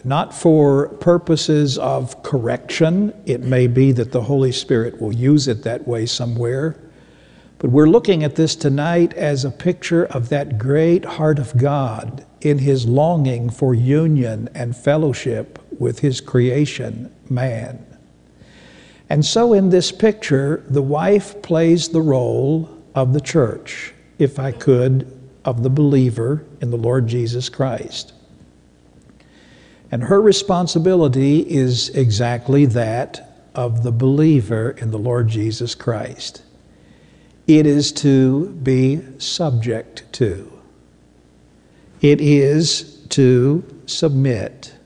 not for purposes of correction. It may be that the Holy Spirit will use it that way somewhere. But we're looking at this tonight as a picture of that great heart of God in His longing for union and fellowship with His creation, man. And so in this picture, the wife plays the role of the church, if I could, of the believer in the Lord Jesus Christ. And her responsibility is exactly that of the believer in the Lord Jesus Christ. It is to be subject to. It is to submit.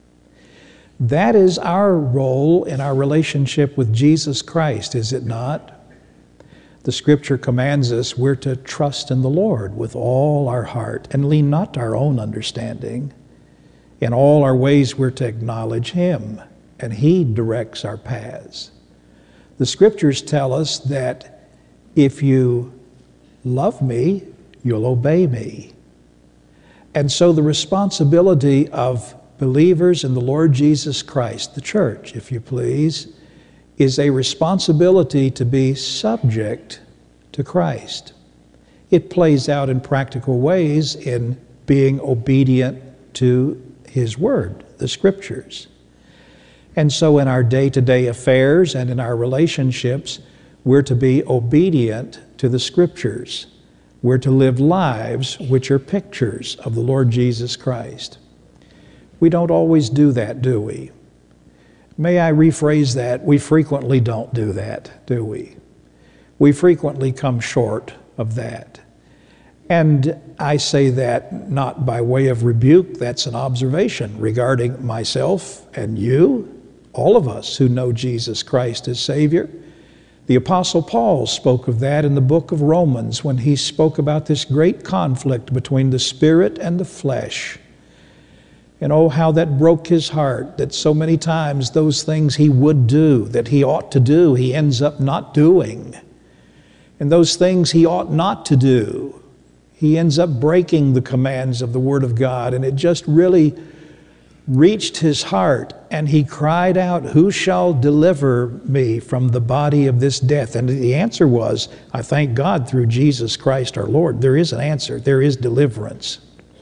That is our role in our relationship with Jesus Christ, is it not? The Scripture commands us we're to trust in the Lord with all our heart and lean not to our own understanding. In all our ways we're to acknowledge Him, and He directs our paths. The Scriptures tell us that if you love me, you'll obey me. And so the responsibility of believers in the Lord Jesus Christ, the church, if you please, is a responsibility to be subject to Christ. It plays out in practical ways in being obedient to His Word, the Scriptures. And so in our day-to-day affairs and in our relationships, we're to be obedient to the Scriptures. We're to live lives which are pictures of the Lord Jesus Christ. We don't always do that, do we? May I rephrase that? We frequently don't do that, do we? We frequently come short of that. And I say that not by way of rebuke, that's an observation regarding myself and you, all of us who know Jesus Christ as Savior. The Apostle Paul spoke of that in the book of Romans when he spoke about this great conflict between the spirit and the flesh. And oh, how that broke his heart, that so many times those things he would do, that he ought to do, he ends up not doing. And those things he ought not to do, he ends up breaking the commands of the Word of God. And it just really reached his heart, and he cried out, "Who shall deliver me from the body of this death?" And the answer was, I thank God through Jesus Christ our Lord. There is an answer. There is deliverance.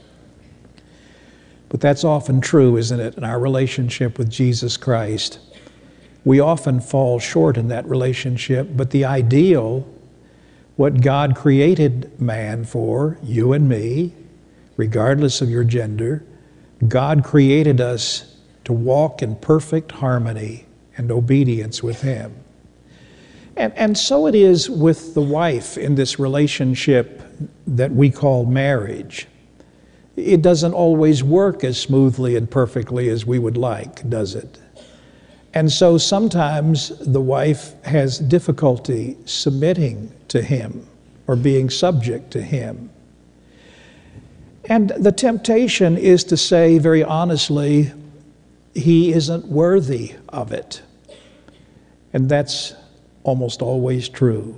But that's often true, isn't it, in our relationship with Jesus Christ? We often fall short in that relationship, but the ideal, what God created man for, you and me, regardless of your gender, God created us to walk in perfect harmony and obedience with Him. And so it is with the wife in this relationship that we call marriage. It doesn't always work as smoothly and perfectly as we would like, does it? And so sometimes the wife has difficulty submitting to him or being subject to him. And the temptation is to say very honestly, he isn't worthy of it. And that's almost always true.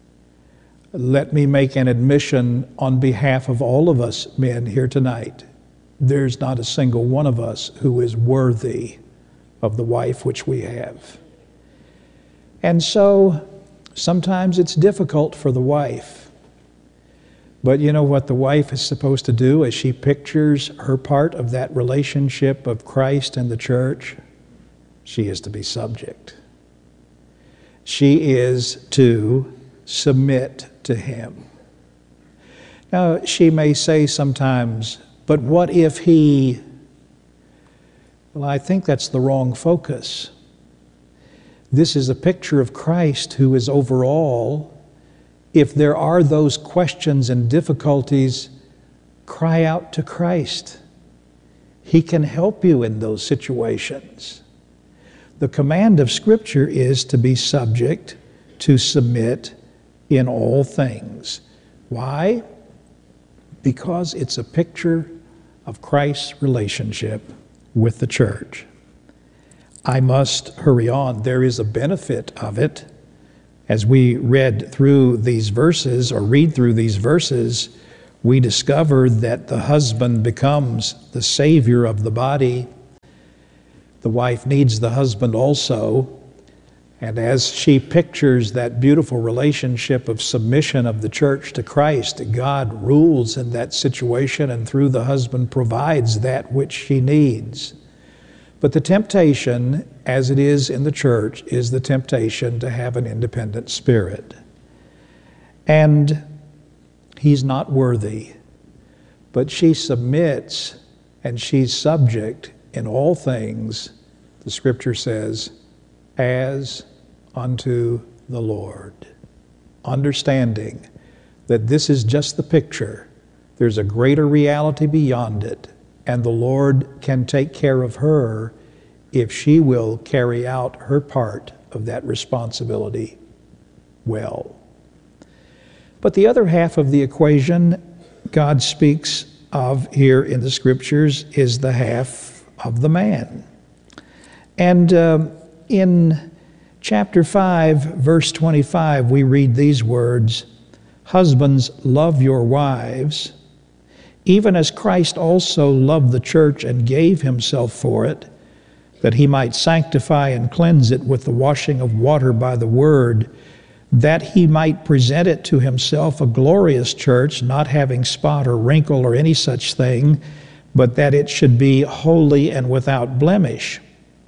Let me make an admission on behalf of all of us men here tonight. There's not a single one of us who is worthy of the wife which we have. And so sometimes it's difficult for the wife. But you know what the wife is supposed to do as she pictures her part of that relationship of Christ and the church? She is to be subject. She is to submit to Him. Now, she may say sometimes, but what if he... Well, I think that's the wrong focus. This is a picture of Christ who is over all. If there are those questions and difficulties, cry out to Christ. He can help you in those situations. The command of Scripture is to be subject, to submit in all things. Why? Because it's a picture of Christ's relationship with the church. I must hurry on. There is a benefit of it. As we read through these verses, or read through these verses, we discover that the husband becomes the Savior of the body, The wife needs the husband also. And as she pictures that beautiful relationship of submission of the church to Christ, God rules in that situation and through the husband provides that which she needs. But the temptation, as it is in the church, is the temptation to have an independent spirit. And he's not worthy, but she submits and she's subject in all things, the Scripture says, as unto the Lord. Understanding that this is just the picture. There's a greater reality beyond it, and the Lord can take care of her if she will carry out her part of that responsibility well. But the other half of the equation God speaks of here in the Scriptures is the half of the man. And in chapter 5, verse 25, we read these words, "Husbands, love your wives, even as Christ also loved the church and gave himself for it, that he might sanctify and cleanse it with the washing of water by the word, that he might present it to himself a glorious church, not having spot or wrinkle or any such thing, but that it should be holy and without blemish.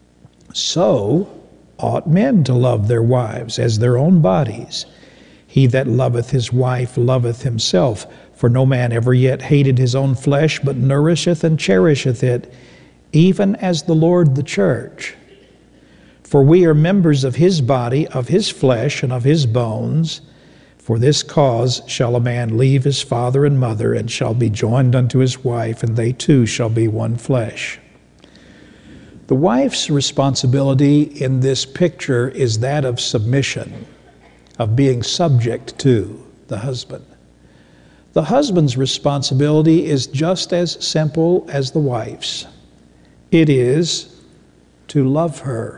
So ought men to love their wives as their own bodies. He that loveth his wife loveth himself, for no man ever yet hated his own flesh, but nourisheth and cherisheth it, even as the Lord the church. For we are members of his body, of his flesh, and of his bones. For this cause shall a man leave his father and mother, and shall be joined unto his wife, and they two shall be one flesh." The wife's responsibility in this picture is that of submission, of being subject to the husband. The husband's responsibility is just as simple as the wife's. It is to love her.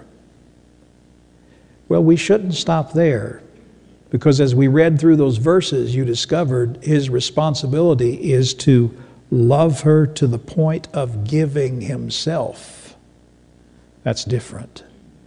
Well, we shouldn't stop there, because as we read through those verses, you discovered his responsibility is to love her to the point of giving himself. That's different.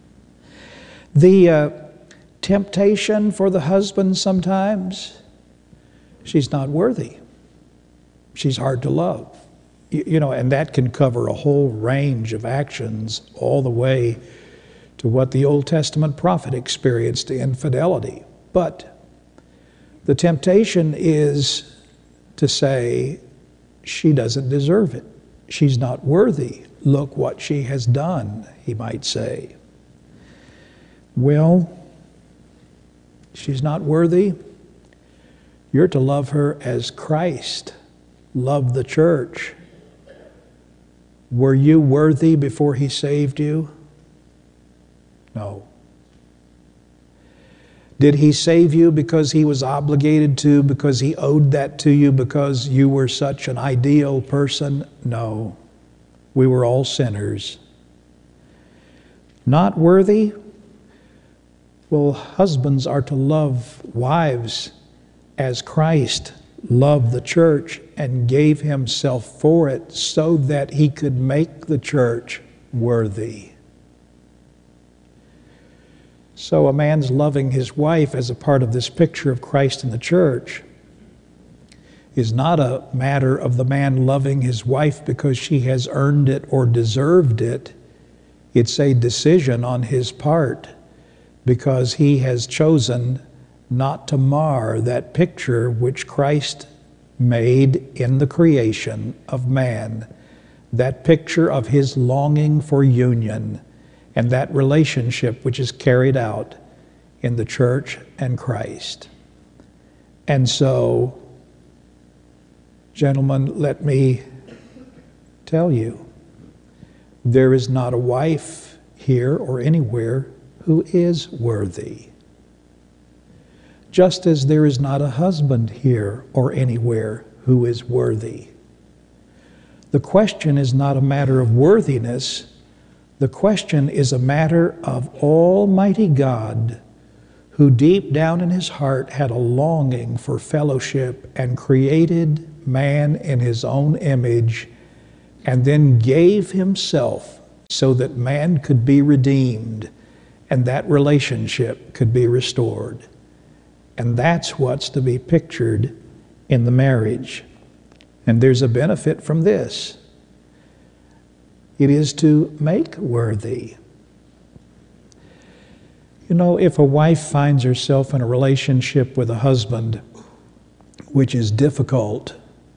The temptation for the husband sometimes, she's not worthy. She's hard to love. You know, and that can cover a whole range of actions all the way to what the Old Testament prophet experienced, infidelity. But the temptation is to say, she doesn't deserve it. She's not worthy. Look what she has done, he might say. Well, she's not worthy. You're to love her as Christ loved the church. Were you worthy before he saved you? No. Did he save you because he was obligated to, because he owed that to you, because you were such an ideal person? No. We were all sinners. Not worthy? Well, husbands are to love wives as Christ loved the church and gave himself for it so that he could make the church worthy. So a man's loving his wife as a part of this picture of Christ in the church is not a matter of the man loving his wife because she has earned it or deserved it. It's a decision on his part because he has chosen not to mar that picture which Christ made in the creation of man, that picture of his longing for union and that relationship which is carried out in the church and Christ. And so, gentlemen, let me tell you, there is not a wife here or anywhere who is worthy. Just as there is not a husband here or anywhere who is worthy. The question is not a matter of worthiness. The question is a matter of Almighty God, who deep down in his heart had a longing for fellowship and created man in his own image, and then gave himself so that man could be redeemed and that relationship could be restored. And that's what's to be pictured in the marriage. And there's a benefit from this. It is to make worthy. You know, if a wife finds herself in a relationship with a husband which is difficult,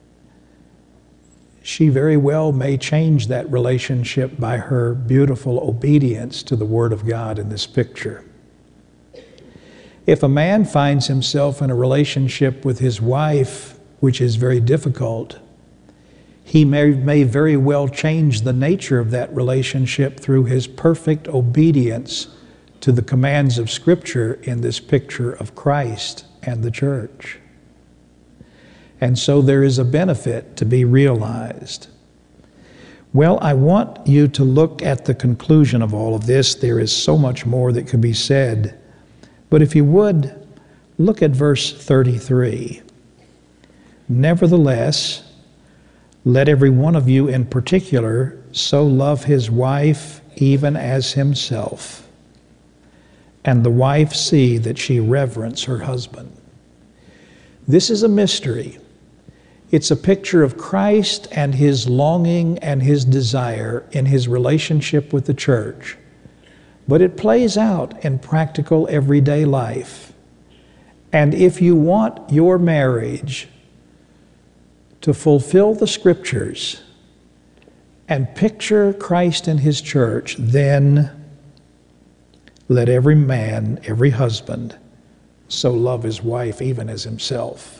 she very well may change that relationship by her beautiful obedience to the Word of God in this picture. If a man finds himself in a relationship with his wife which is very difficult, he may very well change the nature of that relationship through his perfect obedience to the commands of Scripture in this picture of Christ and the church. And so there is a benefit to be realized. Well, I want you to look at the conclusion of all of this. There is so much more that could be said. But if you would, look at verse 33. Nevertheless, let every one of you in particular so love his wife even as himself, and the wife see that she reverence her husband. This is a mystery. It's a picture of Christ and his longing and his desire in his relationship with the church. But it plays out in practical everyday life. And if you want your marriage to fulfill the Scriptures and picture Christ and his church, then let every man, every husband, so love his wife even as himself.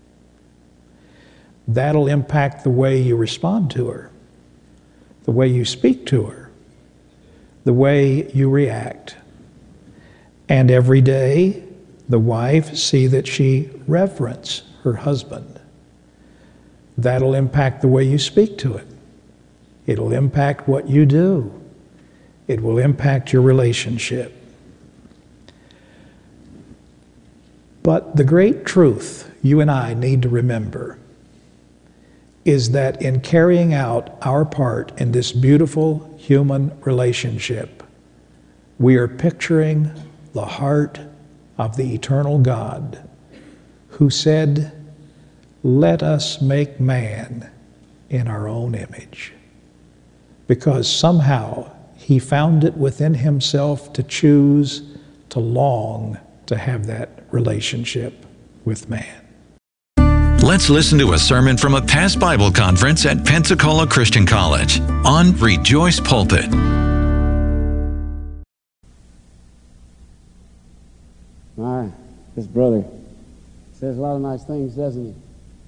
That'll impact the way you respond to her, the way you speak to her, the way you react. And every day, the wife see that she reverence her husband. That'll impact the way you speak to it. It'll impact what you do. It will impact your relationship. But the great truth you and I need to remember is that in carrying out our part in this beautiful human relationship, we are picturing the heart of the eternal God who said, "Let us make man in our own image," because somehow he found it within himself to choose, to long to have that relationship with man. Let's listen to a sermon from a past Bible conference at Pensacola Christian College on Rejoice Pulpit. This brother says a lot of nice things, doesn't he?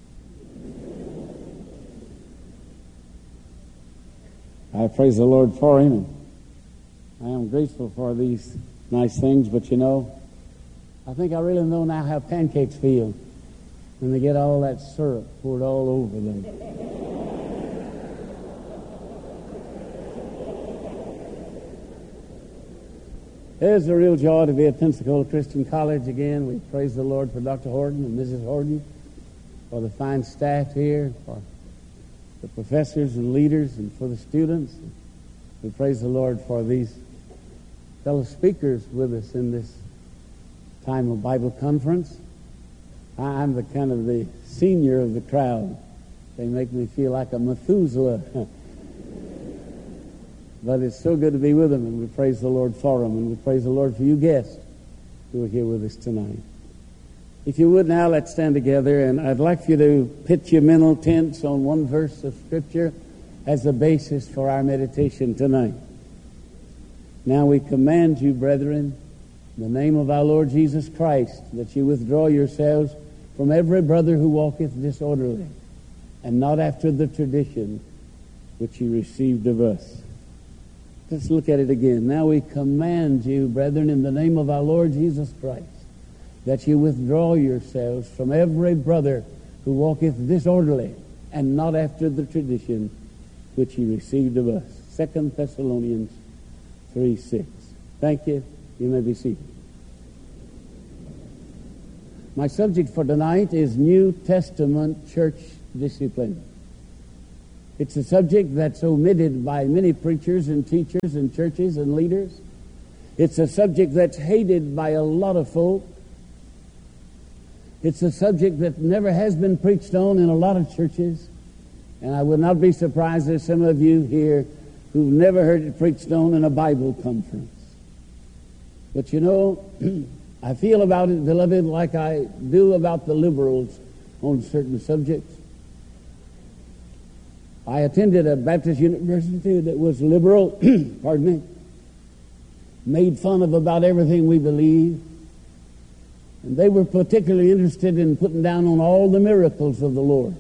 I praise the Lord for him, and I am grateful for these nice things, but you know, I think I really know now how pancakes feel when they get all that syrup poured all over them. It is a real joy to be at Pensacola Christian College again. We praise the Lord for Dr. Horton and Mrs. Horton, for the fine staff here, for the professors and leaders, and for the students. We praise the Lord for these fellow speakers with us in this time of Bible conference. I'm the kind of the senior of the crowd. They make me feel like a Methuselah. But it's so good to be with them, and we praise the Lord for them, and we praise the Lord for you guests who are here with us tonight. If you would now, let's stand together, and I'd like for you to pitch your mental tents on one verse of Scripture as the basis for our meditation tonight. Now we command you, brethren, in the name of our Lord Jesus Christ, that you withdraw yourselves from every brother who walketh disorderly, and not after the tradition which ye received of us. Let's look at it again. Now we command you, brethren, in the name of our Lord Jesus Christ, that you withdraw yourselves from every brother who walketh disorderly, and not after the tradition which ye received of us. 2 Thessalonians 3:6. Thank you. You may be seated. My subject for tonight is New Testament church discipline. It's a subject that's omitted by many preachers and teachers and churches and leaders. It's a subject that's hated by a lot of folk. It's a subject that never has been preached on in a lot of churches. And I would not be surprised if some of you here who've never heard it preached on in a Bible conference. But you know, I feel about it, beloved, like I do about the liberals on certain subjects. I attended a Baptist university that was liberal, pardon me, made fun of about everything we believe. And they were particularly interested in putting down on all the miracles of the Lord.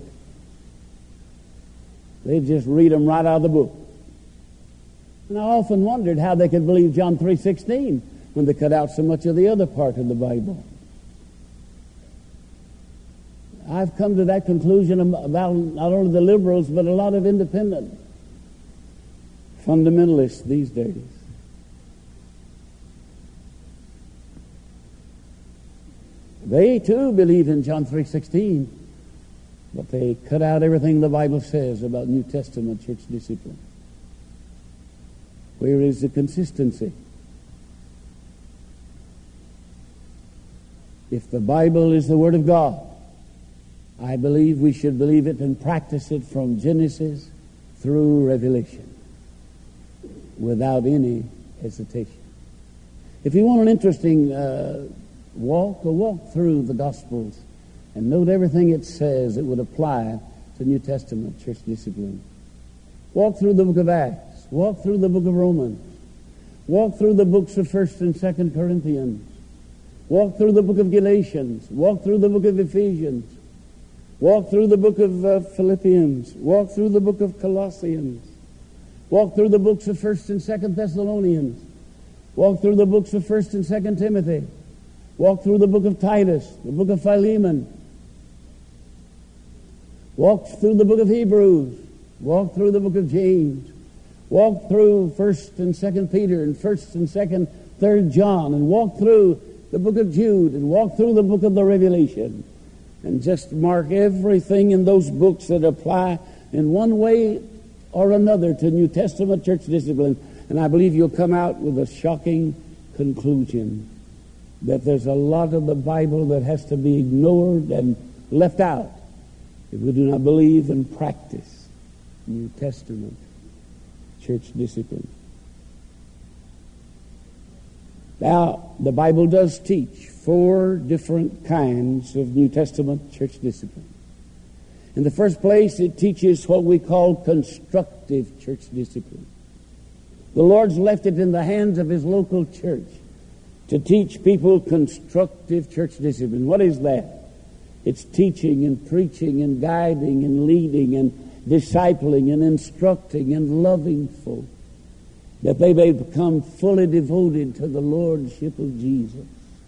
They'd just read them right out of the book. And I often wondered how they could believe John 3:16 when they cut out so much of the other part of the Bible. I've come to that conclusion about not only the liberals, but a lot of independent fundamentalists these days. They too believe in John 3:16, but they cut out everything the Bible says about New Testament church discipline. Where is the consistency? If the Bible is the Word of God, I believe we should believe it and practice it from Genesis through Revelation without any hesitation. If you want an interesting walk through the Gospels and note everything it says that would apply to New Testament church discipline. Walk through the book of Acts. Walk through the book of Romans. Walk through the books of 1st and 2nd Corinthians. Walk through the book of Galatians. Walk through the book of Ephesians. Walk through the book of Philippians. Walk through the book of Colossians. Walk through the books of 1st and 2nd Thessalonians. Walk through the books of 1st and 2nd Timothy. Walk through the book of Titus, the book of Philemon. Walk through the book of Hebrews. Walk through the book of James. Walk through 1st and 2nd Peter and 1st and 2nd, 3rd John. And walk through the book of Jude. And walk through the book of the Revelation. And just mark everything in those books that apply in one way or another to New Testament church discipline. And I believe you'll come out with a shocking conclusion that there's a lot of the Bible that has to be ignored and left out if we do not believe and practice New Testament church discipline. Now, the Bible does teach 4 different kinds of New Testament church discipline. In the first place, it teaches what we call constructive church discipline. The Lord's left it in the hands of His local church to teach people constructive church discipline. What is that? It's teaching and preaching and guiding and leading and discipling and instructing and loving folk, that they may become fully devoted to the Lordship of Jesus.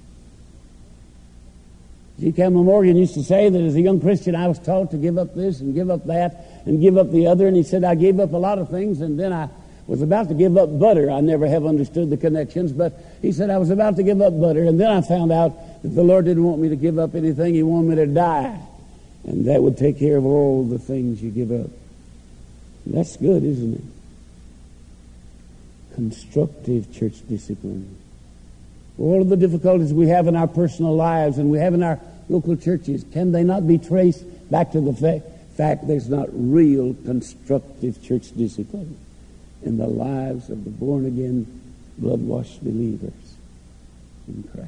G. Campbell Morgan used to say that as a young Christian I was taught to give up this and give up that and give up the other, and he said I gave up a lot of things, and then I was about to give up butter. I never have understood the connections, but he said I was about to give up butter, and then I found out that the Lord didn't want me to give up anything. He wanted me to die, and that would take care of all the things you give up. And that's good, isn't it? Constructive church discipline. All of the difficulties we have in our personal lives and we have in our local churches, can they not be traced back to the fact there's not real constructive church discipline in the lives of the born-again, blood-washed believers in Christ?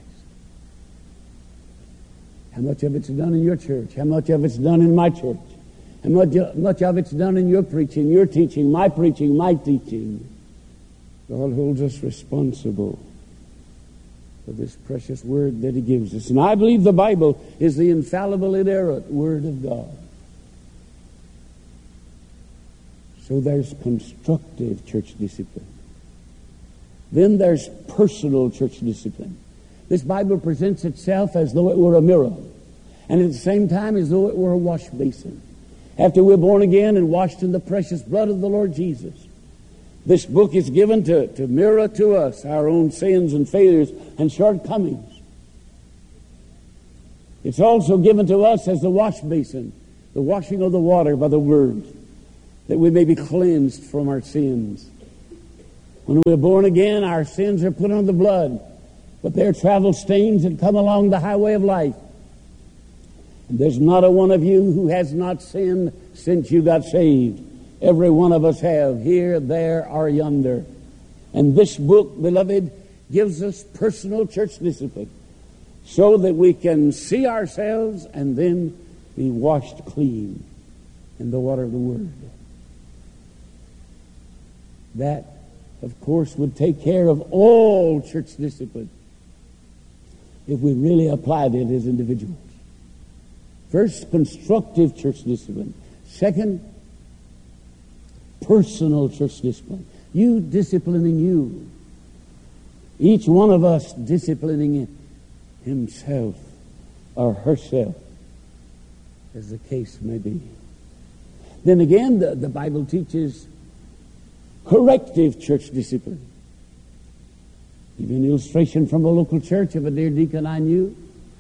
How much of it's done in your church? How much of it's done in my church? How much of it's done in your preaching, your teaching, my teaching? God holds us responsible for this precious word that He gives us. And I believe the Bible is the infallible, inerrant Word of God. So there's constructive church discipline. Then there's personal church discipline. This Bible presents itself as though it were a mirror, and at the same time as though it were a wash basin. After we're born again and washed in the precious blood of the Lord Jesus, this book is given to mirror to us our own sins and failures and shortcomings. It's also given to us as the wash basin, the washing of the water by the Word. that we may be cleansed from our sins. When we are born again, our sins are put on the blood, but they're travel stains that come along the highway of life. And there's not a one of you who has not sinned since you got saved. Every one of us have, here, there, or yonder. And this book, beloved, gives us personal church discipline so that we can see ourselves and then be washed clean in the water of the Word. That, of course, would take care of all church discipline if we really applied it as individuals. First, constructive church discipline. Second, personal church discipline. You disciplining you. Each one of us disciplining himself or herself, as the case may be. Then again, the Bible teaches corrective church discipline. Give you an illustration from a local church of a dear deacon I knew.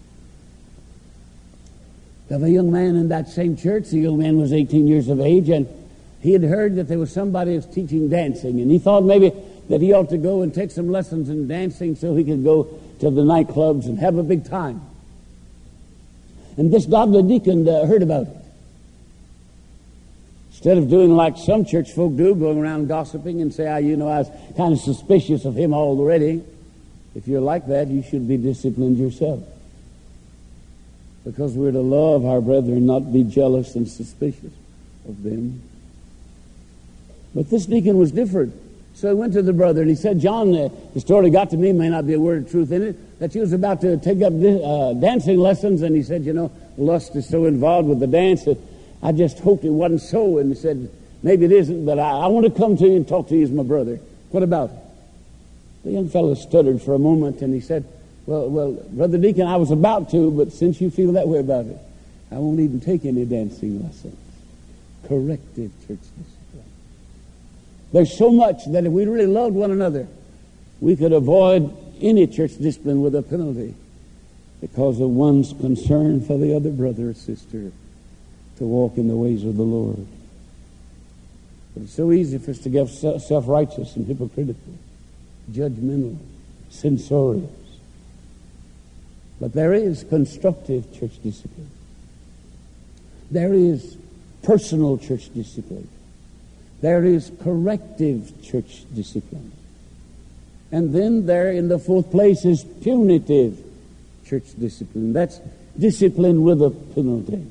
Of a young man in that same church. The young man was 18 years of age, and he had heard that there was somebody who was teaching dancing, and he thought maybe that he ought to go and take some lessons in dancing so he could go to the nightclubs and have a big time. And this godly deacon heard about it. Instead of doing like some church folk do, going around gossiping and say, I was kind of suspicious of him already. If you're like that, you should be disciplined yourself. Because we're to love our brethren, not be jealous and suspicious of them. But this deacon was different. So he went to the brother and he said, John, the story got to me, may not be a word of truth in it, that he was about to take up dancing lessons. And he said, lust is so involved with the dance that I just hoped it wasn't so. And he said, maybe it isn't, but I want to come to you and talk to you as my brother. What about it? The young fellow stuttered for a moment and he said, Well, Brother Deacon, I was about to, but since you feel that way about it, I won't even take any dancing lessons. Corrective church discipline. There's so much that if we really loved one another, we could avoid any church discipline with a penalty because of one's concern for the other brother or sister to walk in the ways of the Lord. But it's so easy for us to get self-righteous and hypocritical, judgmental, censorious. But there is constructive church discipline. There is personal church discipline. There is corrective church discipline. And then there, in the fourth place, is punitive church discipline. That's discipline with a penalty.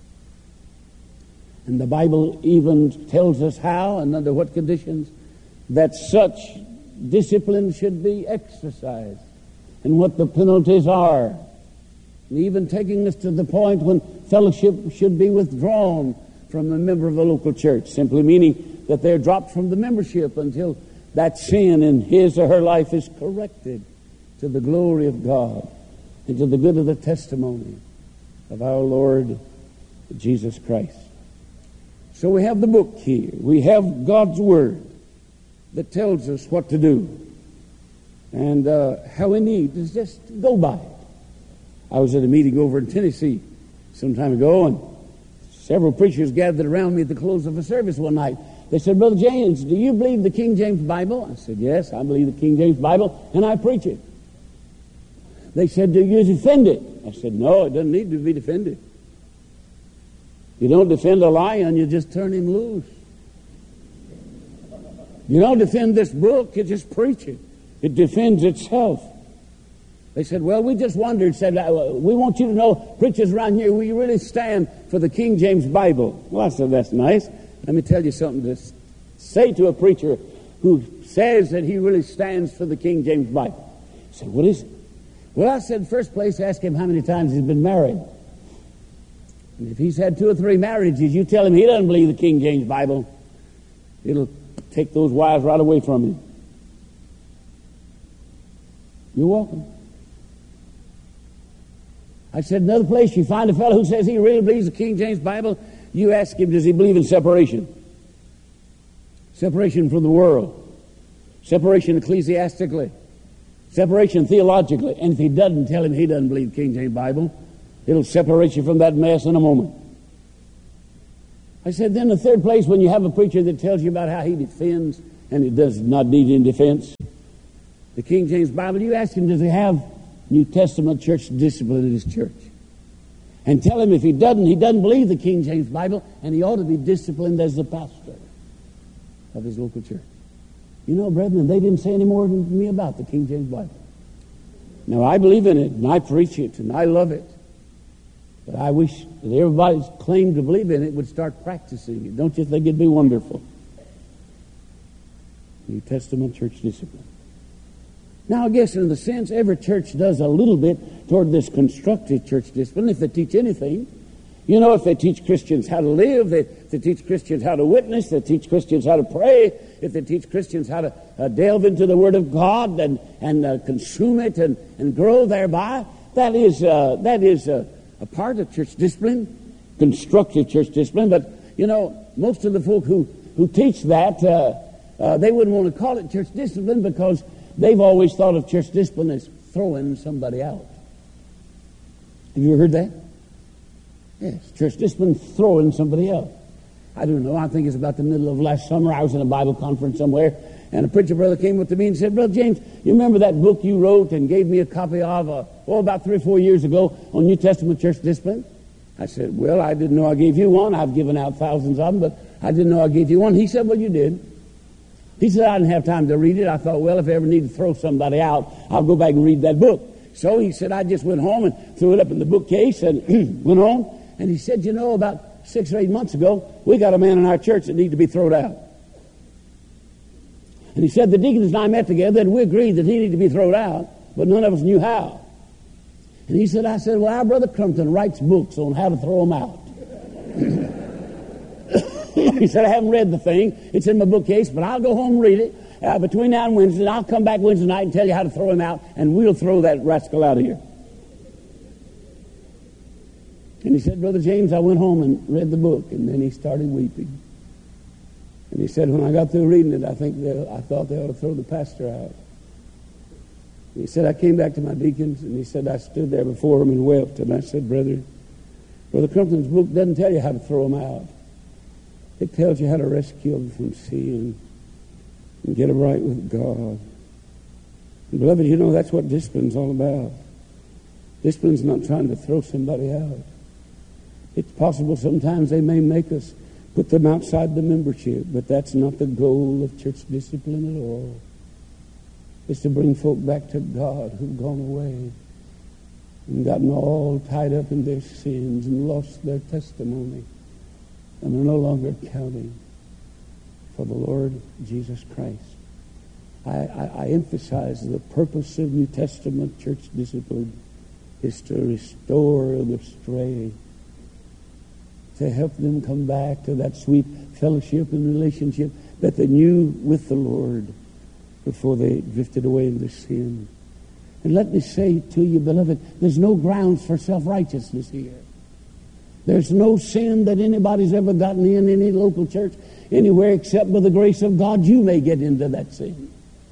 And the Bible even tells us how and under what conditions that such discipline should be exercised and what the penalties are. And even taking us to the point when fellowship should be withdrawn from a member of a local church, simply meaning that they're dropped from the membership until that sin in his or her life is corrected to the glory of God and to the good of the testimony of our Lord Jesus Christ. So we have the book here. We have God's Word that tells us what to do. And how we need to just go by it. I was at a meeting over in Tennessee some time ago, and several preachers gathered around me at the close of a service one night. They said, Brother James, do you believe the King James Bible? I said, yes, I believe the King James Bible, and I preach it. They said, do you defend it? I said, no, it doesn't need to be defended. You don't defend a lion, you just turn him loose. You don't defend this book, you just preach it. It defends itself. They said, well, we just wondered, said, we want you to know, preachers around here, will you really stand for the King James Bible? Well, I said, that's nice. Let me tell you something to say to a preacher who says that he really stands for the King James Bible. I said, what is it? Well, I said, first place, ask him how many times he's been married. And if he's had 2 or 3 marriages, you tell him he doesn't believe the King James Bible, it'll take those wives right away from him. You're welcome. I said, another place, you find a fellow who says he really believes the King James Bible, you ask him, does he believe in separation? Separation from the world. Separation ecclesiastically. Separation theologically. And if he doesn't, tell him he doesn't believe the King James Bible. It'll separate you from that mess in a moment. I said, then the third place, when you have a preacher that tells you about how he defends, and he does not need any defense, the King James Bible, you ask him, does he have New Testament church discipline in his church? And tell him if he doesn't believe the King James Bible, and he ought to be disciplined as the pastor of his local church. You know, brethren, they didn't say any more to me about the King James Bible. Now, I believe in it, and I preach it, and I love it. But I wish that everybody who's claimed to believe in it would start practicing it. Don't you think it'd be wonderful? New Testament church discipline. Now, I guess in the sense, every church does a little bit toward this constructive church discipline, if they teach anything. You know, if they teach Christians how to live, if they teach Christians how to witness, they teach Christians how to pray, if they teach Christians how to delve into the Word of God and consume it and grow thereby, that is a part of church discipline, constructive church discipline. But, you know, most of the folk who teach that, they wouldn't want to call it church discipline because they've always thought of church discipline as throwing somebody out. Have you ever heard that? Yes, church discipline, throwing somebody out. I don't know, I think it's about the middle of last summer. I was in a Bible conference somewhere, and a preacher brother came up to me and said, Brother James, you remember that book you wrote and gave me a copy of, about 3 or 4 years ago on New Testament church discipline? I said, well, I didn't know I gave you one. I've given out thousands of them, but I didn't know I gave you one. He said, well, you did. He said, I didn't have time to read it. I thought, well, if I ever need to throw somebody out, I'll go back and read that book. So he said, I just went home and threw it up in the bookcase and went home. And he said, you know, about 6 or 8 months ago, we got a man in our church that needed to be thrown out. And he said, the deacons and I met together and we agreed that he needed to be thrown out, but none of us knew how. And he said, well, our brother Crumpton writes books on how to throw them out. He said, I haven't read the thing. It's in my bookcase, but I'll go home and read it between now and Wednesday, and I'll come back Wednesday night and tell you how to throw him out, and we'll throw that rascal out of here. And he said, Brother James, I went home and read the book, and then he started weeping. And he said, when I got through reading it, I thought they ought to throw the pastor out. And he said, I came back to my deacons, and he said, I stood there before him and wept, and I said, Brother Crumpton's book doesn't tell you how to throw them out. It tells you how to rescue them from sin and get them right with God. And beloved, you know, that's what discipline's all about. Discipline's not trying to throw somebody out. It's possible sometimes they may make us put them outside the membership, but that's not the goal of church discipline at all. It's to bring folk back to God who've gone away and gotten all tied up in their sins and lost their testimony and are no longer counting for the Lord Jesus Christ. I emphasize the purpose of New Testament church discipline is to restore the stray, to help them come back to that sweet fellowship and relationship that they knew with the Lord before they drifted away into sin. And let me say to you, beloved, there's no grounds for self-righteousness here. There's no sin that anybody's ever gotten in any local church anywhere except by the grace of God you may get into that sin.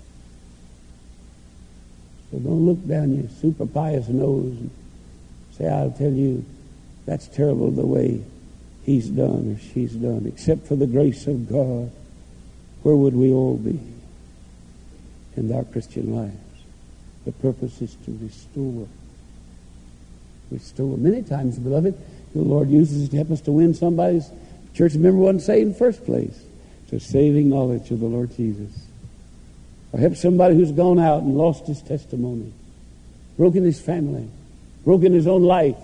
So don't look down your super pious nose and say, I'll tell you, that's terrible the way he's done or she's done. Except for the grace of God, where would we all be in our Christian lives? The purpose is to restore. Restore. Many times, beloved, the Lord uses it to help us to win somebody's church member wasn't saved in the first place. To saving knowledge of the Lord Jesus. Or help somebody who's gone out and lost his testimony, broken his family, broken his own life,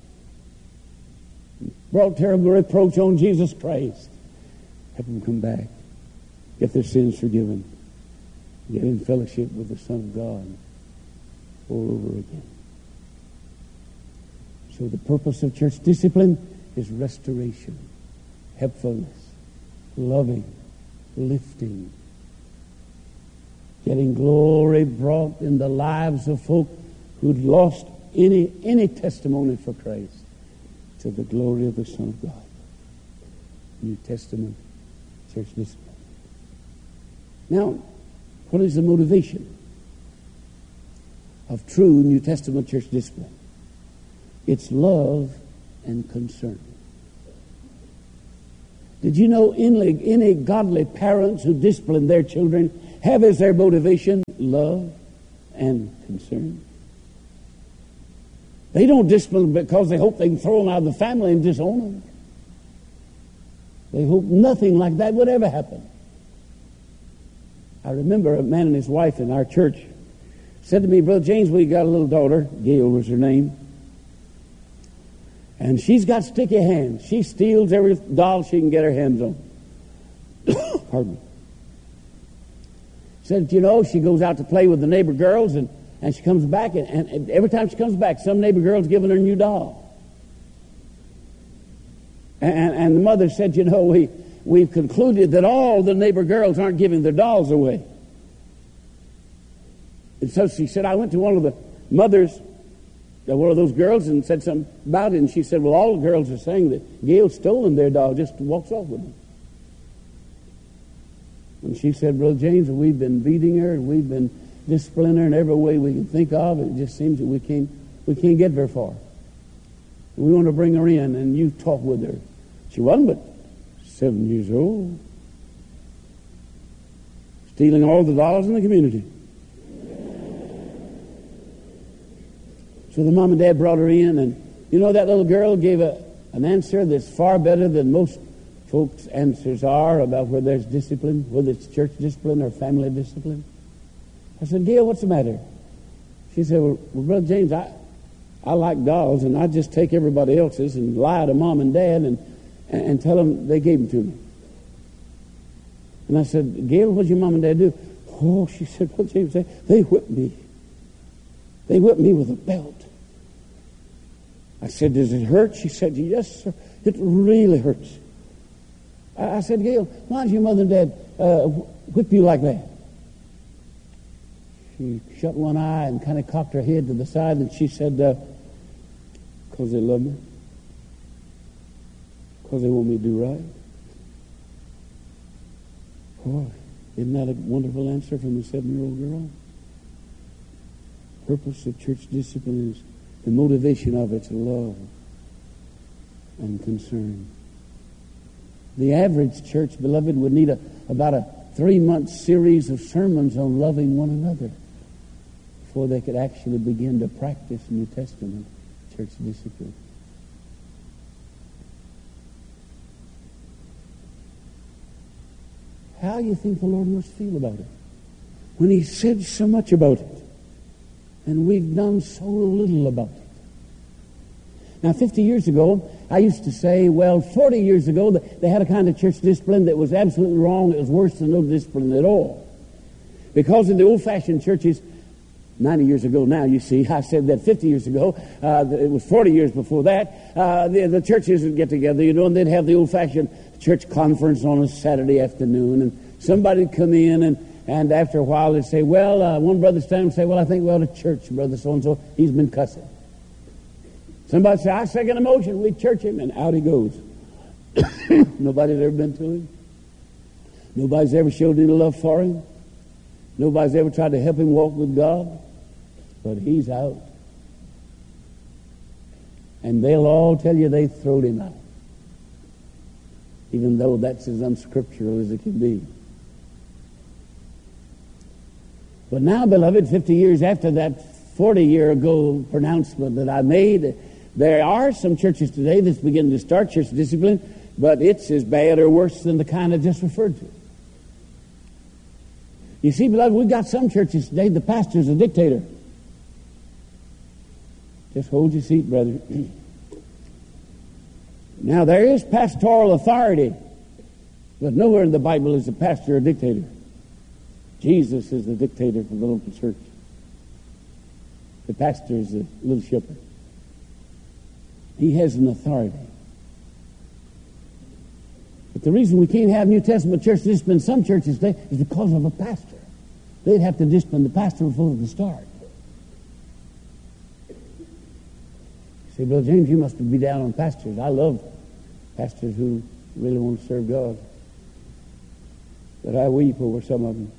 brought terrible reproach on Jesus Christ. Help them come back, get their sins forgiven, get in fellowship with the Son of God all over again. So the purpose of church discipline is restoration, helpfulness, loving, lifting, getting glory brought in the lives of folk who'd lost any testimony for Christ to the glory of the Son of God. New Testament church discipline. Now, what is the motivation of true New Testament church discipline? It's love and concern. Did you know any godly parents who discipline their children have as their motivation love and concern? They don't discipline because they hope they can throw them out of the family and disown them. They hope nothing like that would ever happen. I remember a man and his wife in our church said to me, Brother James, we got a little daughter, Gail was her name, and she's got sticky hands. She steals every doll she can get her hands on. Pardon me. Said, you know, she goes out to play with the neighbor girls, and she comes back, and every time she comes back, some neighbor girl's giving her a new doll. And the mother said, you know, we've concluded that all the neighbor girls aren't giving their dolls away. And so she said, I went to one of the mothers, one of those girls, and said something about it, and she said, well, all the girls are saying that Gail's stolen their doll, just walks off with them. And she said, Brother James, we've been beating her, and we've been disciplining her in every way we can think of. It just seems that we can't get very far. We want to bring her in, and you talk with her. She wasn't but 7 years old, stealing all the dollars in the community. So the mom and dad brought her in, and you know, that little girl gave an answer that's far better than most folks' answers are about whether there's discipline, whether it's church discipline or family discipline. I said, Gail, what's the matter? She said, well, Brother James, I like dolls, and I just take everybody else's and lie to mom and dad and tell them they gave them to me. And I said, Gail, what'd your mom and dad do? Oh, she said, Brother James, they whipped me. They whipped me with a belt. I said, does it hurt? She said, yes, sir. It really hurts. I said, Gail, why did your mother and dad whip you like that? She shut one eye and kind of cocked her head to the side, and she said, because they love me. Because they want me to do right. Boy, isn't that a wonderful answer from a 7-year-old girl? Purpose of church discipline is the motivation of it's love and concern. The average church, beloved, would need about a 3-month series of sermons on loving one another before they could actually begin to practice New Testament church discipline. How do you think the Lord must feel about it when He said so much about it and we've done so little about it? Now, 50 years ago, I used to say, 40 years ago, they had a kind of church discipline that was absolutely wrong. It was worse than no discipline at all. Because in the old-fashioned churches, 90 years ago now, you see, I said that 50 years ago, it was 40 years before that, the churches would get together, and they'd have the old-fashioned church conference on a Saturday afternoon, and somebody'd come in, and after a while they'd say, one brother stand and say, I think we're out of church, brother so-and-so, he's been cussing. Somebody say, I second a motion, we church him, and out he goes. Nobody's ever been to him. Nobody's ever showed any love for him. Nobody's ever tried to help him walk with God. But he's out. And they'll all tell you they throwed him out. Even though that's as unscriptural as it can be. But now, beloved, 50 years after that 40-year-ago pronouncement that I made, there are some churches today that's beginning to start church discipline, but it's as bad or worse than the kind I just referred to. You see, beloved, we've got some churches today, the pastor's a dictator. Just hold your seat, brother. Now, there is pastoral authority, but nowhere in the Bible is the pastor a dictator. Jesus is the dictator for the local church. The pastor is the little shepherd. He has an authority. But the reason we can't have New Testament church discipline in some churches today is because of a pastor. They'd have to discipline the pastor before they can start. You say, Brother James, you must be down on pastors. I love pastors who really want to serve God. But I weep over some of them.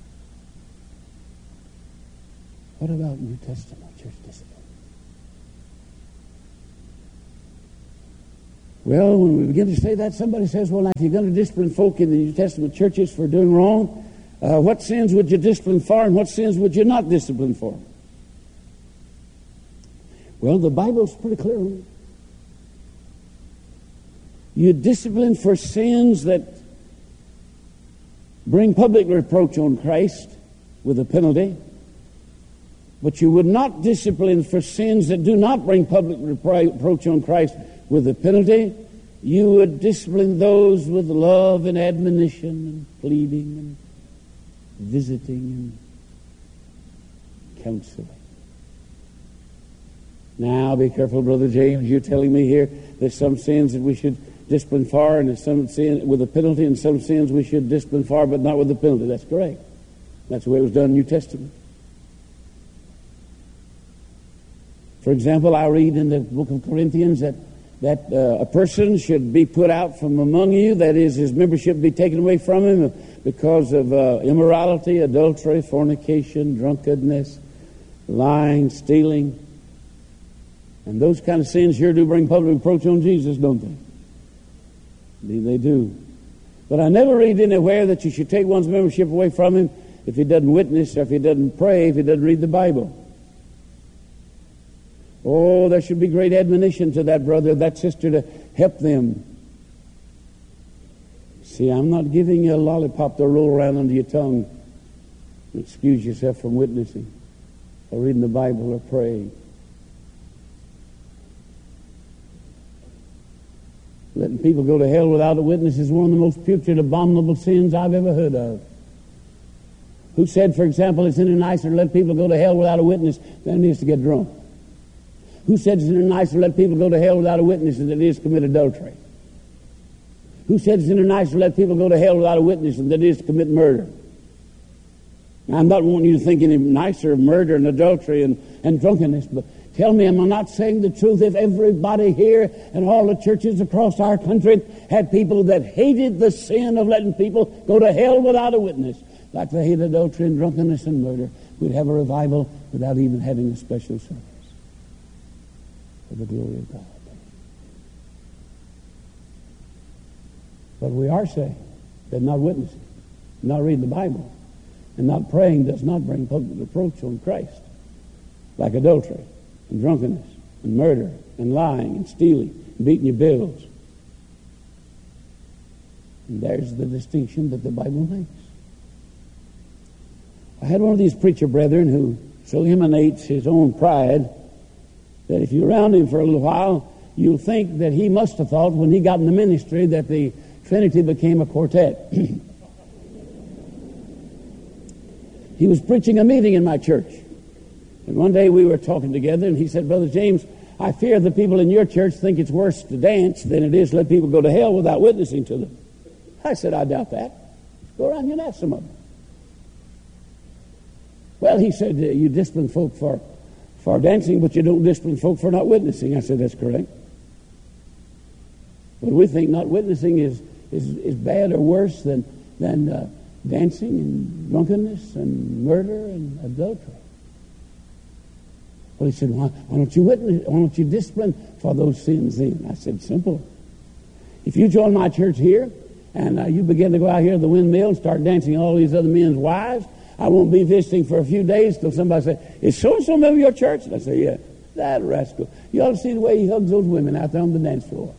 What about New Testament church discipline? Well, when we begin to say that, somebody says, well, now, if you're going to discipline folk in the New Testament churches for doing wrong, what sins would you discipline for and what sins would you not discipline for? Well, the Bible's pretty clear on it. You discipline for sins that bring public reproach on Christ with a penalty, but you would not discipline for sins that do not bring public reproach on Christ with a penalty. You would discipline those with love and admonition and pleading and visiting and counseling. Now, be careful, Brother James. You're telling me here there's some sins that we should discipline for, and there's some sin with a penalty, and some sins we should discipline for, but not with a penalty. That's correct. That's the way it was done in the New Testament. For example, I read in the book of Corinthians that a person should be put out from among you, that is, his membership be taken away from him because of immorality, adultery, fornication, drunkenness, lying, stealing. And those kind of sins sure do bring public reproach on Jesus, don't they? Indeed, they do. But I never read anywhere that you should take one's membership away from him if he doesn't witness, or if he doesn't pray, if he doesn't read the Bible. Oh, there should be great admonition to that brother, that sister, to help them. See, I'm not giving you a lollipop to roll around under your tongue and excuse yourself from witnessing or reading the Bible or praying. Letting people go to hell without a witness is one of the most putrid, abominable sins I've ever heard of. Who said, for example, it's nicer to let people go to hell without a witness than it is to get drunk? Who said it's nicer to let people go to hell without a witness than it is to commit adultery? Who said it's nicer to let people go to hell without a witness than it is to commit murder? Now, I'm not wanting you to think any nicer of murder and adultery and drunkenness, but tell me, am I not saying the truth? If everybody here and all the churches across our country had people that hated the sin of letting people go to hell without a witness, like they hate adultery and drunkenness and murder, we'd have a revival without even having a special service. For the glory of God. But we are saying that not witnessing, not reading the Bible, and not praying does not bring public reproach on Christ, like adultery and drunkenness and murder and lying and stealing and beating your bills. And there's the distinction that the Bible makes. I had one of these preacher brethren who so emanates his own pride that if you're around him for a little while, you'll think that he must have thought when he got in the ministry that the Trinity became a quartet. He was preaching a meeting in my church. And one day we were talking together, and he said, Brother James, I fear the people in your church think it's worse to dance than it is to let people go to hell without witnessing to them. I said, I doubt that. Go around here and ask some of them. Well, he said, you discipline folk for dancing, but you don't discipline folk for not witnessing. I said, that's correct. But we think not witnessing is bad or worse than dancing and drunkenness and murder and adultery. Well, he said, why don't you witness? Why don't you discipline for those sins then? I said, simple. If you join my church here and you begin to go out here to the windmill and start dancing all these other men's wives, I won't be visiting for a few days till somebody says, is so-and-so member of your church? And I say, yeah. That rascal. You ought to see the way he hugs those women out there on the dance floor.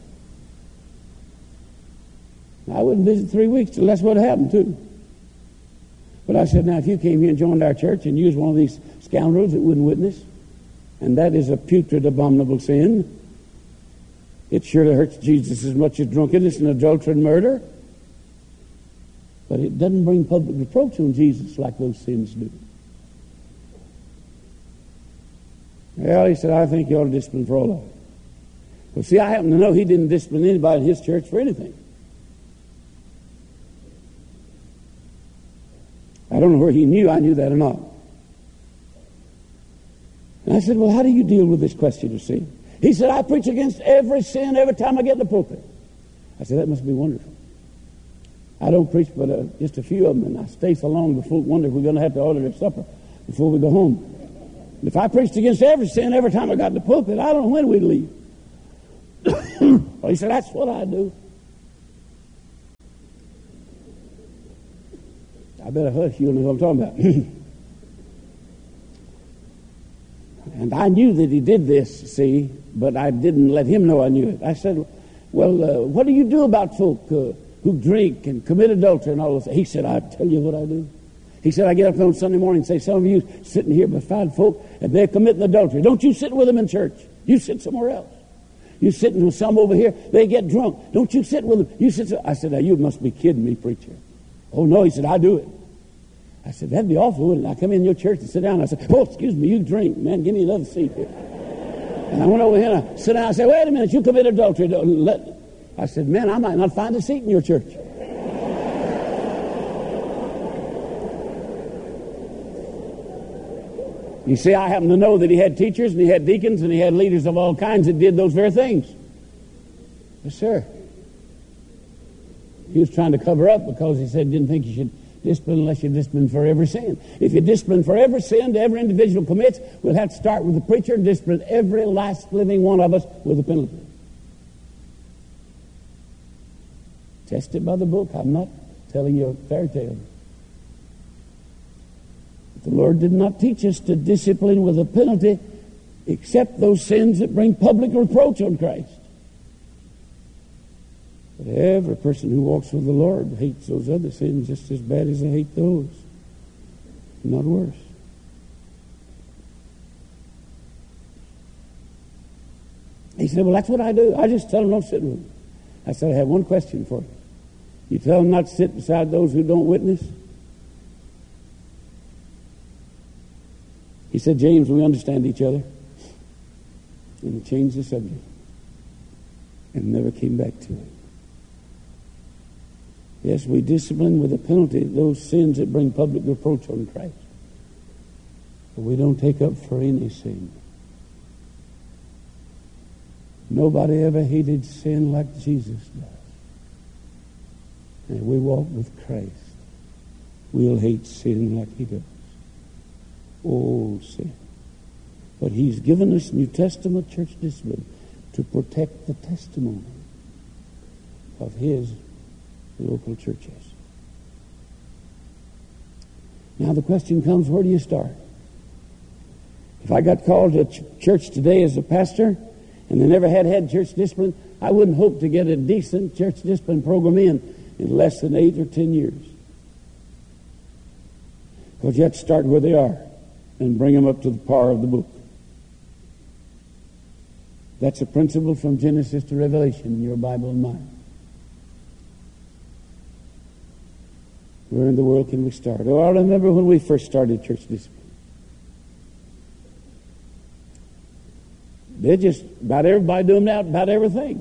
I wouldn't visit 3 weeks till that's what happened too. But I said, now if you came here and joined our church and you was one of these scoundrels that wouldn't witness, and that is a putrid, abominable sin, it surely hurts Jesus as much as drunkenness and adultery and murder. But it doesn't bring public reproach on Jesus like those sins do. Well, he said, I think you ought to discipline for all of it. Well, see, I happen to know he didn't discipline anybody in his church for anything. I don't know where he knew I knew that or not. And I said, well, how do you deal with this question of sin? He said, I preach against every sin every time I get in the pulpit. I said, that must be wonderful. I don't preach but just a few of them, and I stay so long before wonder if we're going to have to order their supper before we go home. If I preached against every sin every time I got in the pulpit, I don't know when we'd leave. Well, he said, that's what I do. I better hush, you'll know what I'm talking about. And I knew that he did this, see, but I didn't let him know I knew it. I said, well, what do you do about folk who drink and commit adultery and all this? He said, I'll tell you what I do. He said, I get up on Sunday morning and say, some of you sitting here beside folk, and they're committing adultery. Don't you sit with them in church. You sit somewhere else. You sitting with some over here, they get drunk. Don't you sit with them. You sit. I said, now you must be kidding me, preacher. Oh, no. He said, I do it. I said, that'd be awful, wouldn't it? I come in your church and sit down. I said, oh, excuse me, you drink. Man, give me another seat here. And I went over here and I sit down. I said, wait a minute, you commit adultery. I said, man, I might not find a seat in your church. You see, I happen to know that he had teachers and he had deacons and he had leaders of all kinds that did those very things. Yes, sir. He was trying to cover up because he said he didn't think you should discipline unless you discipline for every sin. If you discipline for every sin that every individual commits, we'll have to start with the preacher and discipline every last living one of us with a penalty. Test it by the book. I'm not telling you a fairy tale. The Lord did not teach us to discipline with a penalty except those sins that bring public reproach on Christ. But every person who walks with the Lord hates those other sins just as bad as they hate those. Not worse. He said, well, that's what I do. I just tell them don't sit with them. I said, I have one question for you. You tell them not to sit beside those who don't witness? He said, James, we understand each other. And he changed the subject and never came back to it. Yes, we discipline with a penalty those sins that bring public reproach on Christ. But we don't take up for any sin. Nobody ever hated sin like Jesus does. And we walk with Christ, we'll hate sin like he does. Oh, sin. But he's given us New Testament church discipline to protect the testimony of his local churches. Now the question comes, where do you start? If I got called to church today as a pastor and they never had church discipline, I wouldn't hope to get a decent church discipline program in less than 8 or 10 years. Because you have to start where they are and bring them up to the par of the book. That's a principle from Genesis to Revelation in your Bible and mine. Where in the world can we start? Oh, I remember when we first started church discipline. They just, about everybody doing that, about everything.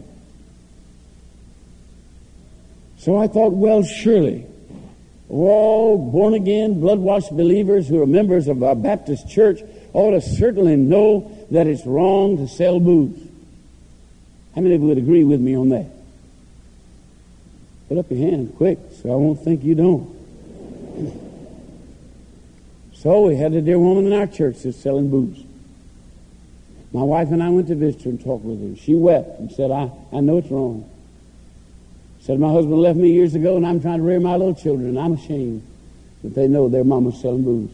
So I thought, well, surely, all born-again, blood-washed believers who are members of our Baptist church ought to certainly know that it's wrong to sell booze. How many of you would agree with me on that? Put up your hand quick so I won't think you don't. So we had a dear woman in our church that's selling booze. My wife and I went to visit her and talked with her. She wept and said, I know it's wrong. Said, my husband left me years ago and I'm trying to rear my little children and I'm ashamed that they know their mama's selling booze.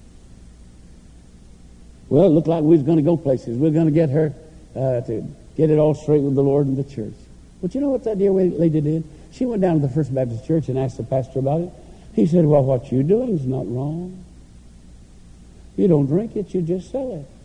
Well, it looked like we was going to go places. We were going to get her to get it all straight with the Lord and the church. But you know what that dear lady did? She went down to the First Baptist Church and asked the pastor about it. He said, well, what you're doing is not wrong. You don't drink it, you just sell it.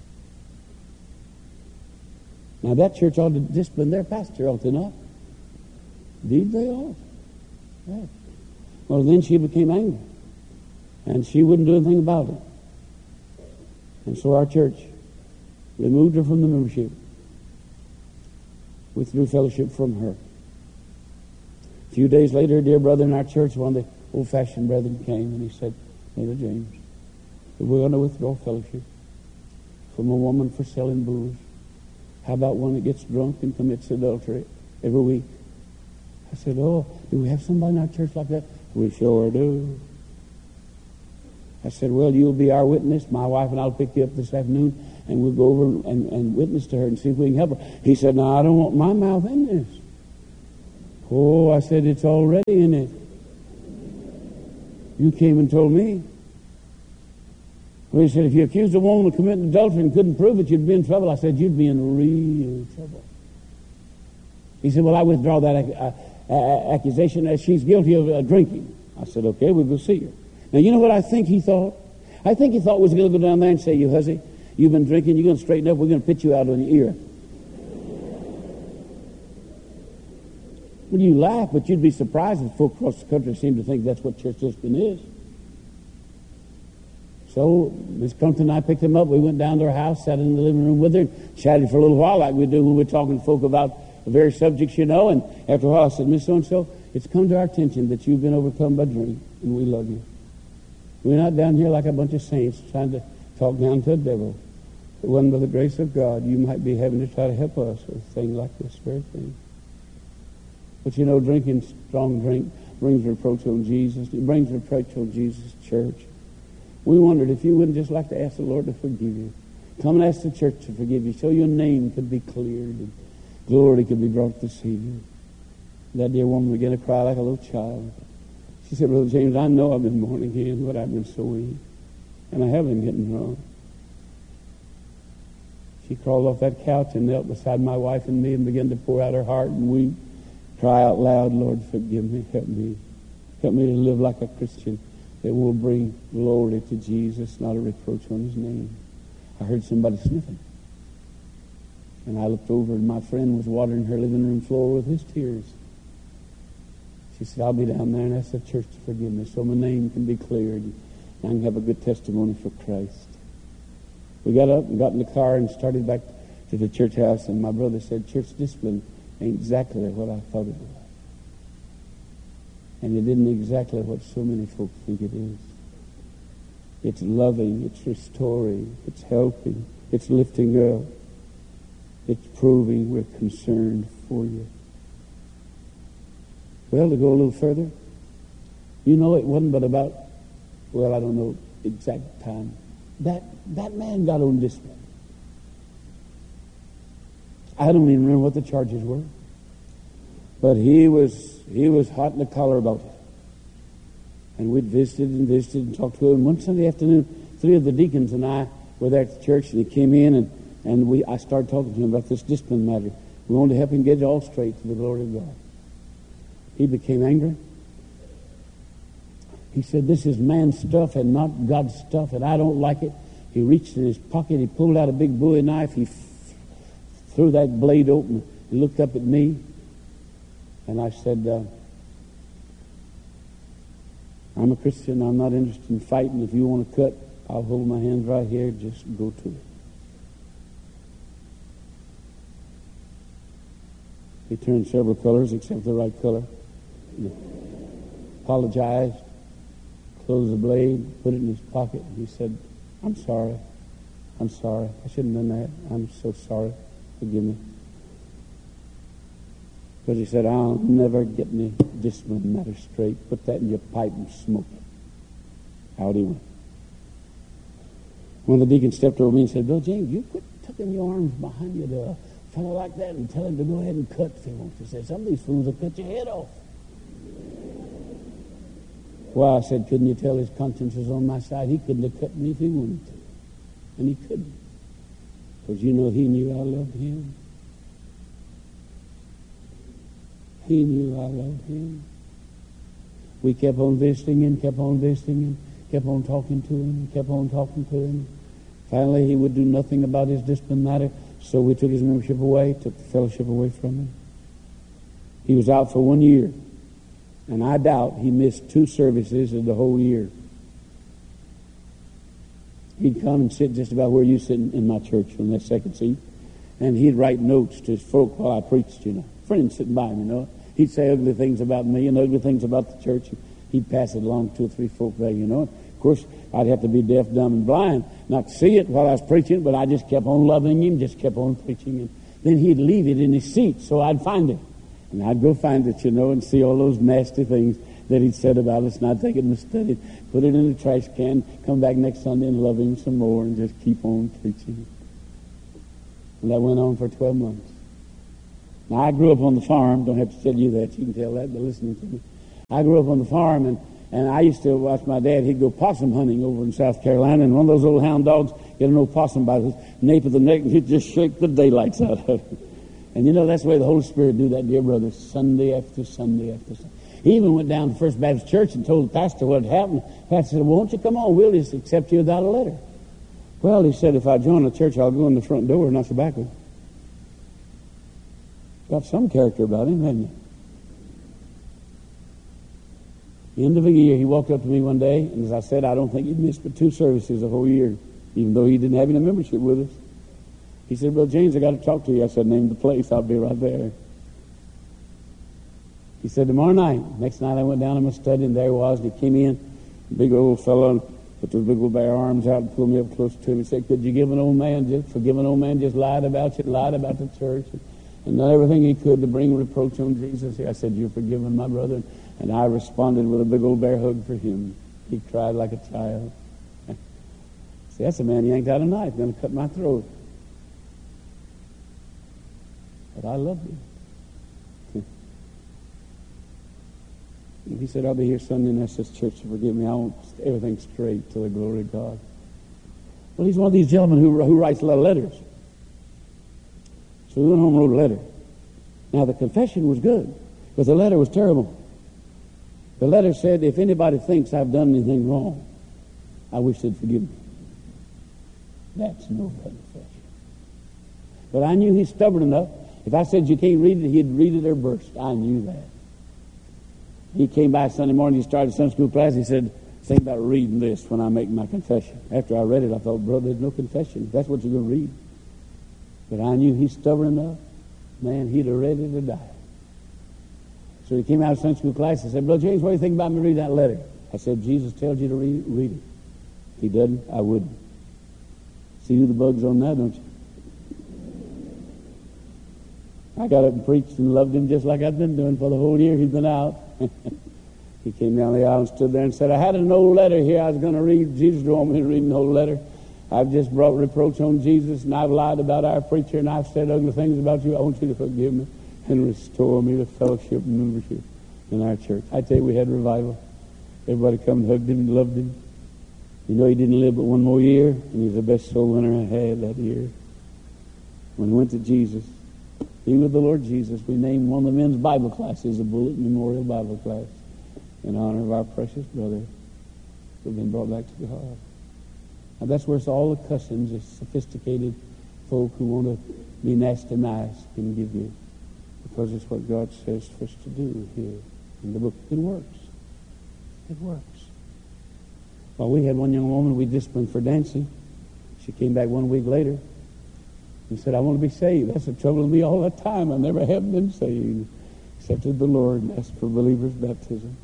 Now that church ought to discipline their pastor, ought they not? Indeed they ought. Yeah. Well, then she became angry. And she wouldn't do anything about it. And so our church removed her from the membership. Withdrew fellowship from her. A few days later, a dear brother in our church, one of the old-fashioned brethren, came and he said, Brother James, we're going to withdraw fellowship from a woman for selling booze. How about one that gets drunk and commits adultery every week? I said, oh, do we have somebody in our church like that? We sure do. I said, well, you'll be our witness. My wife and I will pick you up this afternoon, and we'll go over and witness to her and see if we can help her. He said, no, I don't want my mouth in this. Oh, I said, it's already in it. You came and told me. Well, he said, if you accused a woman of committing adultery and couldn't prove it, you'd be in trouble. I said, you'd be in real trouble. He said, well, I withdraw that accusation as she's guilty of drinking. I said, okay, we'll go see her. Now, you know what I think he thought? I think he thought we was going to go down there and say, you hussy, you've been drinking, you're going to straighten up, we're going to put you out on your ear. Well, you laugh, but you'd be surprised if folk across the country seem to think that's what church discipline is. So, Miss Crumpton and I picked him up. We went down to her house, sat in the living room with her, and chatted for a little while like we do when we're talking to folk about the various subjects, you know. And after a while I said, Miss So-and-so, it's come to our attention that you've been overcome by drink, and we love you. We're not down here like a bunch of saints trying to talk down to a devil. If it wasn't by the grace of God, you might be having to try to help us with things like this very thing. But you know, drinking strong drink brings reproach on Jesus. It brings reproach on Jesus' church. We wondered if you wouldn't just like to ask the Lord to forgive you. Come and ask the church to forgive you so your name could be cleared and glory could be brought to see you. That dear woman began to cry like a little child. She said, Brother James, I know I've been born again, but I've been so weak. And I have been getting drunk. She crawled off that couch and knelt beside my wife and me and began to pour out her heart and weep. Cry out loud, Lord, forgive me, help me. Help me to live like a Christian that will bring glory to Jesus, not a reproach on his name. I heard somebody sniffing. And I looked over and my friend was watering her living room floor with his tears. She said, I'll be down there and ask the church to forgive me so my name can be cleared and I can have a good testimony for Christ. We got up and got in the car and started back to the church house, and my brother said, church discipline ain't exactly what I thought it was. And it isn't exactly what so many folks think it is. It's loving, it's restoring, it's helping, it's lifting up, it's proving we're concerned for you. Well, to go a little further, you know, it wasn't but about, well, I don't know exact time, that man got on discipline. I don't even remember what the charges were. But he was hot in the collar about it. And we'd visited and talked to him. One Sunday afternoon, 3 of the deacons and I were there at the church, and he came in, and I started talking to him about this discipline matter. We wanted to help him get it all straight to the glory of God. He became angry. He said, this is man's stuff and not God's stuff, and I don't like it. He reached in his pocket, he pulled out a big Bowie knife, he threw that blade open, and looked up at me, and I said, I'm a Christian, I'm not interested in fighting. If you want to cut, I'll hold my hands right here, just go to it. He turned several colors except the right color. He apologized, closed the blade, put it in his pocket, and he said, I'm sorry. I shouldn't have done that. I'm so sorry. Forgive me. But he said, I'll never get any discipline matter straight. Put that in your pipe and smoke it. Out he went. One of the deacons stepped over me and said, Bill James, you quit tucking your arms behind you to a fellow like that and tell him to go ahead and cut if he wants to. Say, some of these fools will cut your head off. Well, I said, couldn't you tell his conscience was on my side? He couldn't have cut me if he wanted to. And he couldn't. Because you know he knew I loved him. He knew I loved him. We kept on visiting him, kept on talking to him. Finally, he would do nothing about his discipline matter, so we took his membership away, took the fellowship away from him. He was out for 1 year, and I doubt he missed 2 services of the whole year. He'd come and sit just about where you sit in my church on that second seat, and he'd write notes to his folk while I preached, you know. Friends sitting by him, you know. He'd say ugly things about me and ugly things about the church. He'd pass it along to 2 or 3 folk there, you know. Of course, I'd have to be deaf, dumb, and blind not to see it while I was preaching, but I just kept on loving him, just kept on preaching. And then he'd leave it in his seat, so I'd find it. And I'd go find it, you know, and see all those nasty things that he'd said about us, and I'd take it and study it, put it in the trash can, come back next Sunday and love him some more and just keep on preaching. And that went on for 12 months. Now, I grew up on the farm. Don't have to tell you that. You can tell that by listening to me. I grew up on the farm, and I used to watch my dad. He'd go possum hunting over in South Carolina, and one of those old hound dogs get an old possum by the nape of the neck, and he'd just shake the daylights out of it. And you know, that's the way the Holy Spirit do that, dear brother, Sunday after Sunday after Sunday. He even went down to First Baptist Church and told the pastor what had happened. The pastor said, well, won't you come on? We'll just accept you without a letter. Well, he said, if I join the church, I'll go in the front door, not the back one. Got some character about him, hasn't he? End of a year, he walked up to me one day, and as I said, I don't think he'd missed but 2 services a whole year, even though he didn't have any membership with us. He said, well, James, I got to talk to you. I said, name the place. I'll be right there. He said, tomorrow night. Next night I went down in my study, and there he was. And he came in, big old fellow, put those big old bare arms out and pulled me up close to him. He said, could you forgive an old man just lied about you, lied about the church, and done everything he could to bring reproach on Jesus? I said, you're forgiven, my brother. And I responded with a big old bear hug for him. He cried like a child. See, that's a man yanked out a knife, going to cut my throat. But I loved him. And he said, I'll be here Sunday and ask this church to forgive me. I want everything straight to the glory of God. Well, he's one of these gentlemen who writes a lot of letters. So we went home and wrote a letter. Now, the confession was good, but the letter was terrible. The letter said, if anybody thinks I've done anything wrong, I wish they'd forgive me. That's no confession. But I knew he's stubborn enough. If I said you can't read it, he'd read it or burst. I knew that. He came by Sunday morning, he started Sunday school class, he said, think about reading this when I make my confession. After I read it, I thought, brother, there's no confession. That's what you're going to read. But I knew he's stubborn enough. Man, he'd have read it or died. So he came out of Sunday school class and said, Brother James, what do you think about me reading that letter? I said, Jesus tells you to read it. If he doesn't, I wouldn't. See who the bug's on now, don't you? I got up and preached and loved him just like I'd been doing for the whole year he'd been out. He came down the aisle and stood there and said, I had an old letter here I was going to read. Jesus don't want me to read an old letter. I've just brought reproach on Jesus, and I've lied about our preacher, and I've said ugly things about you. I want you to forgive me and restore me to fellowship and membership in our church. I tell you, we had revival. Everybody come and hugged him and loved him. You know, he didn't live but one more year, and he's the best soul winner I had that year. When he went to Jesus, he with the Lord Jesus, we named one of the men's Bible classes a Bullet Memorial Bible class in honor of our precious brother who've been brought back to God. Now that's where it's all the customs of sophisticated folk who want to be nasty nice can give you, because it's what God says for us to do here in the book. It works. It works. Well, we had one young woman we disciplined for dancing. She came back 1 week later and said, I want to be saved. That's the trouble with me all the time. I never have been saved. Accepted the Lord and asked for believers' baptism.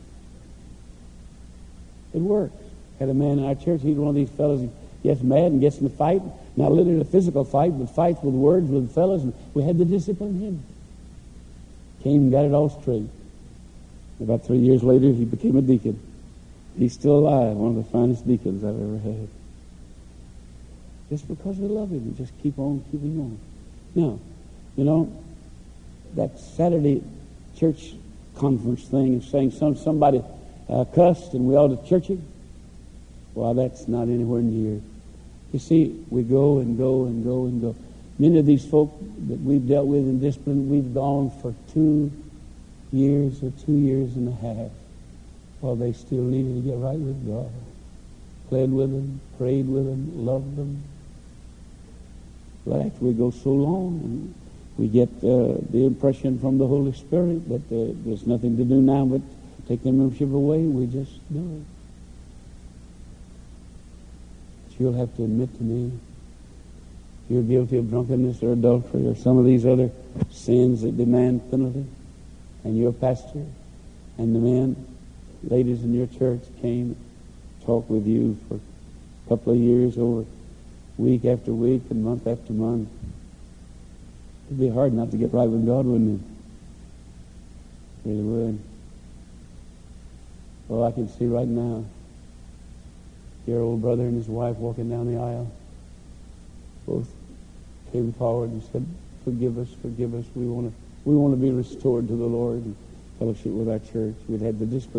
It works. Had a man in our church, he's one of these fellows, he gets mad and gets in a fight. Not literally a physical fight, but fights with words with fellows, and we had to discipline him. Came and got it all straight. About 3 years later, he became a deacon. He's still alive, one of the finest deacons I've ever had. Just because we love him and just keep on keeping on. Now, you know, that Saturday church conference thing of saying somebody cussed and we ought to church him, well, that's not anywhere near. You see, we go and go and go and go. Many of these folk that we've dealt with in discipline, we've gone for 2 years or 2 years and a half while they still needed to get right with God. Pled with them, prayed with them, loved them. But after we go so long, and we get the impression from the Holy Spirit that there's nothing to do now but take their membership away, we just do it. But you'll have to admit to me, if you're guilty of drunkenness or adultery or some of these other sins that demand penalty, and you're a pastor, and the men, ladies in your church came and talked with you for a couple of years over week after week and month after month, it'd be hard not to get right with God, wouldn't it? It really would. Well, I can see right now your old brother and his wife walking down the aisle, both came forward and said, forgive us. We want to be restored to the Lord and fellowship with our church. We'd had the disposition